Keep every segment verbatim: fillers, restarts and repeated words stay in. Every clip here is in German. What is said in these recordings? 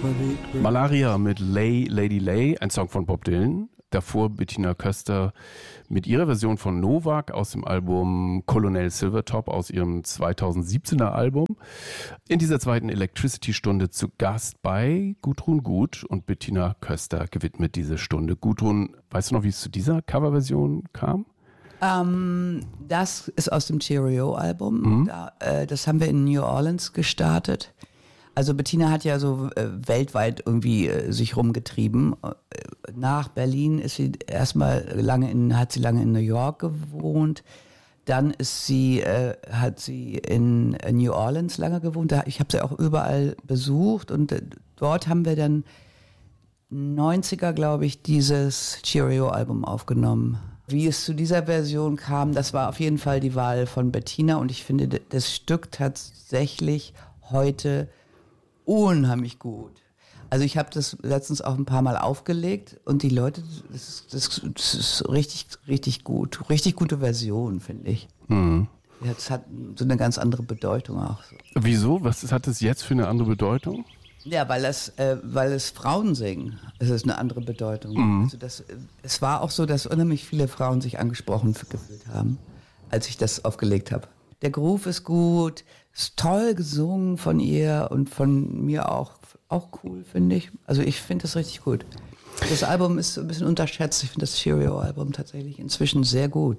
Malaria mit Lay, Lady Lay, ein Song von Bob Dylan. Davor Bettina Köster mit ihrer Version von Novak aus dem Album Colonel Silvertop aus ihrem zweitausendsiebzehner Album. In dieser zweiten Electricity-Stunde zu Gast bei Gudrun Gut und Bettina Köster gewidmet diese Stunde. Gudrun, weißt du noch, wie es zu dieser Coverversion kam? Ähm, das ist aus dem Cheerio-Album. Mhm. Da, äh, das haben wir in New Orleans gestartet. Also Bettina hat ja so äh, weltweit irgendwie äh, sich rumgetrieben. Äh, nach Berlin ist sie erstmal lange in, hat sie lange in New York gewohnt. Dann ist sie, äh, hat sie in New Orleans lange gewohnt. Da, ich habe sie auch überall besucht und äh, dort haben wir dann neunziger, glaube ich, dieses Cheerio-Album aufgenommen. Wie es zu dieser Version kam, das war auf jeden Fall die Wahl von Bettina und ich finde das Stück tatsächlich heute unheimlich gut. Also ich habe das letztens auch ein paar Mal aufgelegt und die Leute, das ist, das, das ist richtig, richtig gut. Richtig gute Version, finde ich. Mhm. Das hat so eine ganz andere Bedeutung auch. Wieso? Was hat es jetzt für eine andere Bedeutung? Ja, weil es, äh, weil es Frauen singen. Es ist eine andere Bedeutung. Mhm. Also das, es war auch so, dass unheimlich viele Frauen sich angesprochen gefühlt haben, als ich das aufgelegt habe. Der Groove ist gut, ist toll gesungen von ihr und von mir auch, auch cool, finde ich. Also ich finde das richtig gut. Das Album ist ein bisschen unterschätzt. Ich finde das Cheerio-Album tatsächlich inzwischen sehr gut.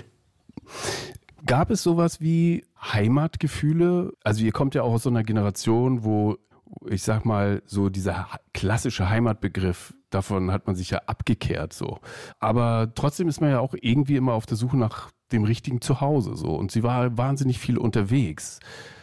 Gab es sowas wie Heimatgefühle? Also ihr kommt ja auch aus so einer Generation, wo, ich sag mal, so dieser klassische Heimatbegriff, davon hat man sich ja abgekehrt so. Aber trotzdem ist man ja auch irgendwie immer auf der Suche nach dem richtigen Zuhause so. Und sie war wahnsinnig viel unterwegs.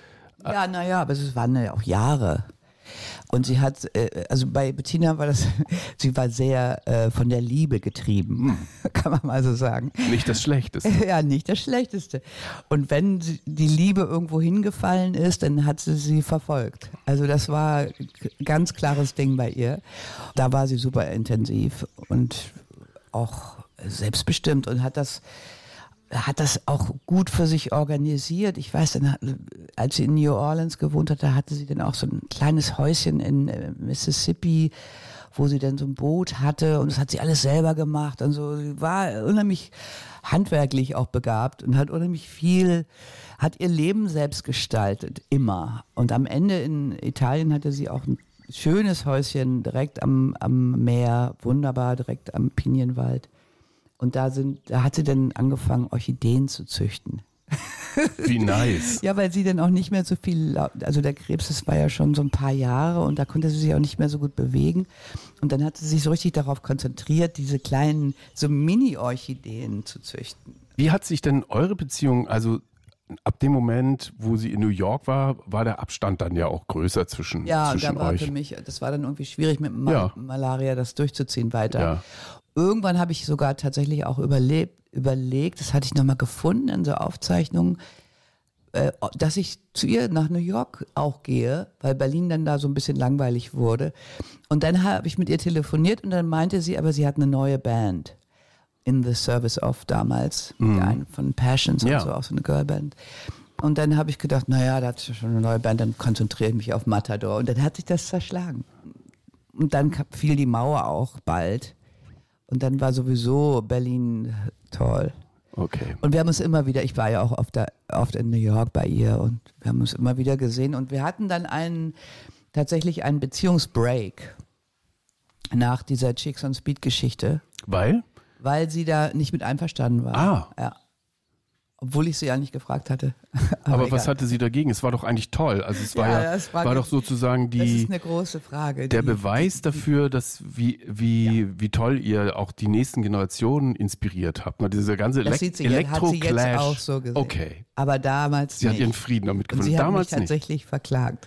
Ja, naja, aber es waren ja auch Jahre. Und sie hat, äh, also bei Bettina war das, sie war sehr äh, von der Liebe getrieben, hm. kann man mal so sagen. Nicht das Schlechteste. Ja, nicht das Schlechteste. Und wenn sie, die Liebe irgendwo hingefallen ist, dann hat sie sie verfolgt. Also das war ein ganz klares Ding bei ihr. Da war sie super intensiv und auch selbstbestimmt und hat das hat das auch gut für sich organisiert. Ich weiß, dann, als sie in New Orleans gewohnt hat, da hatte sie dann auch so ein kleines Häuschen in Mississippi, wo sie dann so ein Boot hatte und das hat sie alles selber gemacht und so. Sie war unheimlich handwerklich auch begabt und hat unheimlich viel, hat ihr Leben selbst gestaltet, immer. Und am Ende in Italien hatte sie auch ein schönes Häuschen direkt am, am Meer, wunderbar, direkt am Pinienwald. Und da sind, da hat sie dann angefangen, Orchideen zu züchten. Wie nice. Ja, weil sie dann auch nicht mehr so viel, also der Krebs, das war ja schon so ein paar Jahre und da konnte sie sich auch nicht mehr so gut bewegen. Und dann hat sie sich so richtig darauf konzentriert, diese kleinen, so Mini-Orchideen zu züchten. Wie hat sich denn eure Beziehung, also ab dem Moment, wo sie in New York war, war der Abstand dann ja auch größer zwischen, ja, zwischen euch? Ja, da war für mich, das war dann irgendwie schwierig mit Mal- ja. Malaria, das durchzuziehen weiter. Ja. Irgendwann habe ich sogar tatsächlich auch überlebt, überlegt, das hatte ich nochmal gefunden in so Aufzeichnungen, äh, dass ich zu ihr nach New York auch gehe, weil Berlin dann da so ein bisschen langweilig wurde. Und dann habe ich mit ihr telefoniert und dann meinte sie, aber sie hat eine neue Band. In the Service of damals, mhm. eine von Passions und ja. so, auch so eine Girlband. Und dann habe ich gedacht, naja, da hat sie schon eine neue Band, dann konzentriere ich mich auf Matador. Und dann hat sich das zerschlagen. Und dann fiel die Mauer auch bald. Und dann war sowieso Berlin toll. Okay. Und wir haben uns immer wieder, ich war ja auch oft, da, oft in New York bei ihr und wir haben uns immer wieder gesehen. Und wir hatten dann einen, tatsächlich einen Beziehungsbreak nach dieser Chicks on Speed Geschichte. Weil? Weil sie da nicht mit einverstanden war. Ah. Ja. Obwohl ich sie ja nicht gefragt hatte. Aber, Aber was hatte sie dagegen? Es war doch eigentlich toll. Also es war ja, ja das war, war doch sozusagen die. Das ist eine große Frage. Der die, Beweis die, dafür, dass wie wie ja. wie toll ihr auch die nächsten Generationen inspiriert habt. Na, dieser ganze das Elekt- sieht sie, hat sie jetzt Clash. auch so gesehen. Okay. Aber damals Sie nicht. hat ihren Frieden damit gefunden. Und sie damals hat mich tatsächlich nicht. verklagt.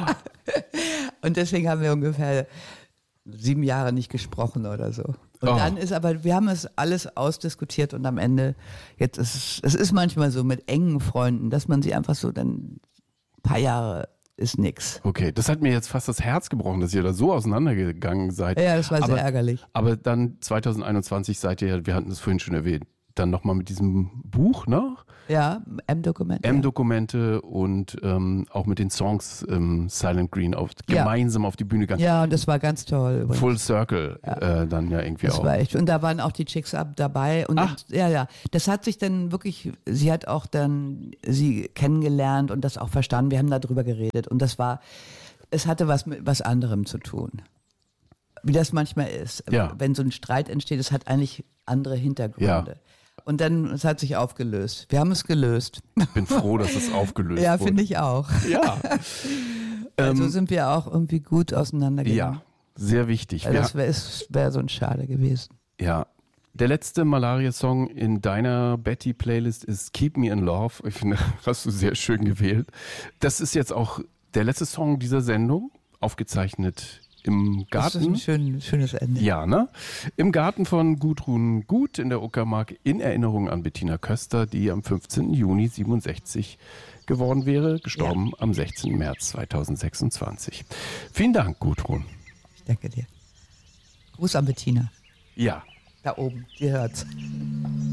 Und deswegen haben wir ungefähr sieben Jahre nicht gesprochen oder so. Und oh. dann ist aber, wir haben es alles ausdiskutiert und am Ende, jetzt ist es, es ist manchmal so mit engen Freunden, dass man sie einfach so dann ein paar Jahre ist nix. Okay, das hat mir jetzt fast das Herz gebrochen, dass ihr da so auseinandergegangen seid. Ja, das war aber, sehr ärgerlich. Aber dann zwanzig einundzwanzig seid ihr, wir hatten es vorhin schon erwähnt, dann nochmal mit diesem Buch, ne? Ja, M-Dokumente. M-Dokumente und ähm, auch mit den Songs ähm, Silent Green auf, Ja. gemeinsam auf die Bühne gegangen. Ja, und das war ganz toll. übrigens. Full Circle äh, dann ja irgendwie Das auch. war echt. Und da waren auch die Chicks Up dabei. Und Ach. ja, ja. Das hat sich dann wirklich, sie hat auch dann sie kennengelernt und das auch verstanden. Wir haben darüber geredet. Und das war, es hatte was mit was anderem zu tun. Wie das manchmal ist. Ja. Wenn so ein Streit entsteht, es hat eigentlich andere Hintergründe. Ja. Und dann, es hat sich aufgelöst. Wir haben es gelöst. Ich bin froh, dass es aufgelöst Ja, wurde. finde ich auch. Ja. Also Ähm, sind wir auch irgendwie gut auseinandergegangen. ja, sehr wichtig. Also Wir, das wäre wär so ein Schade gewesen. ja. Der letzte Malaria-Song in deiner Betty-Playlist ist Keep Me in Love. Ich finde, hast du sehr schön gewählt. Das ist jetzt auch der letzte Song dieser Sendung, aufgezeichnet im Das ist Garten. ein schön, schönes Ende. Ja, ne? Im Garten von Gudrun Gut in der Uckermark in Erinnerung an Bettina Köster, die am fünfzehnten Juni siebenundsechzig geworden wäre, gestorben am sechzehnten März zweitausendsechsundzwanzig. Vielen Dank, Gudrun. Ich danke dir. Gruß an Bettina. Ja. Da oben, die hört's.